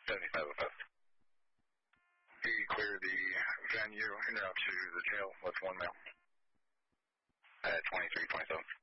7505. Be clear the venue en route to the jail. What's 1 mile? At 2327.